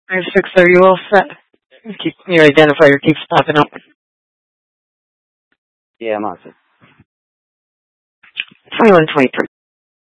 5-6, are you all set? Your identifier keeps popping up. Yeah, I'm on it. 2123.